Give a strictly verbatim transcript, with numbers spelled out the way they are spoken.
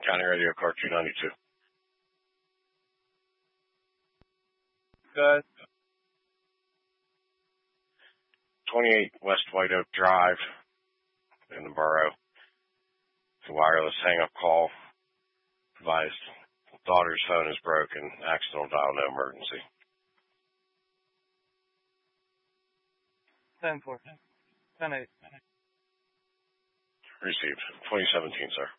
County Radio, Car two ninety-two. Good. twenty-eight West White Oak Drive in the borough. It's a wireless hang-up call. Advised daughter's phone is broken. Accidental dial, no emergency. ten four. ten eight. Received. twenty seventeen, sir.